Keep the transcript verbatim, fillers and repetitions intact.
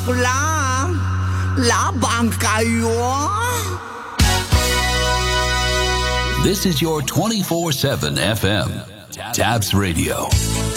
Lang, labang kayo. This is your twenty-four seven F M, Tabs Radio.